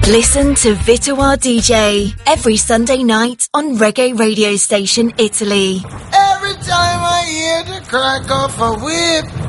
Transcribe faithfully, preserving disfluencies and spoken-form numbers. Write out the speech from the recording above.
Listen to Vituar D J every Sunday night on Reggae Radio Station Italy. Every time I hear the crack of a whip,